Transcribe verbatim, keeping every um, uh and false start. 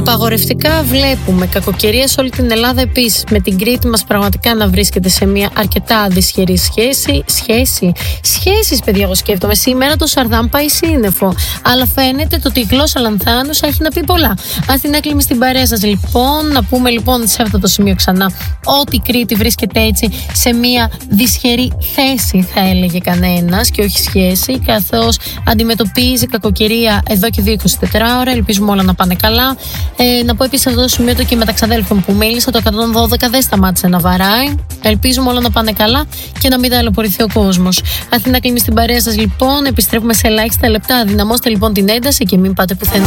Απαγορευτικά βλέπουμε κακοκαιρία σε όλη την Ελλάδα επίσης. Με την Κρήτη μας πραγματικά να βρίσκεται σε μια αρκετά δυσχερή σχέση. Σχέση. Σχέσεις, παιδιά, εγώ σκέφτομαι. Σήμερα το Σαρδάμ πάει σύννεφο. Αλλά φαίνεται το ότι η γλώσσα Λανθάνους έχει να πει πολλά. Αν την έκλειμε στην παρέα σας, λοιπόν, να πούμε λοιπόν σε αυτό το σημείο ξανά ότι η Κρήτη βρίσκεται έτσι σε μια δυσχερή θέση, θα έλεγε κανένας, και όχι σχέση, καθώς αντιμετωπίζει κακοκαιρία εδώ και δύο εικοσιτετράωρα. Ελπίζουμε όλα να πάνε καλά. Ε, να πω επίσης αυτό το σημείο το και με τα ξαδέλφια που μίλησα, το εκατόν δώδεκα δεν σταμάτησε να βαράει. Ελπίζουμε όλα να πάνε καλά και να μην ταλαιπωρηθεί ο κόσμος. Αθήνα κλείνει στην παρέα σας, λοιπόν. Επιστρέφουμε σε ελάχιστα λεπτά. Δυναμώστε λοιπόν την ένταση και μην πάτε πουθενά.